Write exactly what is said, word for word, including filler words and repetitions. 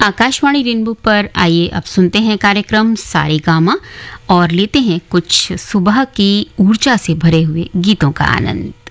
Akashvani rainbow पर आइए अब सुनते हैं कार्यक्रम सारेगामा और लेते हैं कुछ सुबह की ऊर्जा से भरे हुए गीतों का आनंद।